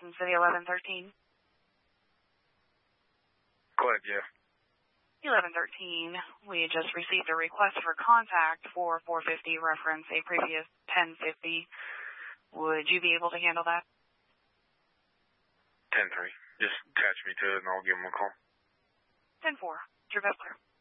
Carson City 1113. Go ahead, Jeff. 1113, we just received a request for contact for 450 reference a previous 1050. Would you be able to handle that? 10-3. Just attach me to it and I'll give them a call. 10-4. Drew Bessler.